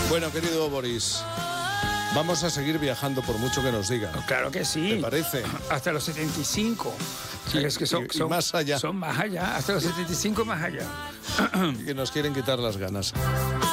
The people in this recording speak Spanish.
Bueno, querido Boris, vamos a seguir viajando por mucho que nos digan. Claro que sí. ¿Te parece? Hasta los 75. Sí, es que son más allá. Son más allá, hasta los 75 más allá. Que nos quieren quitar las ganas.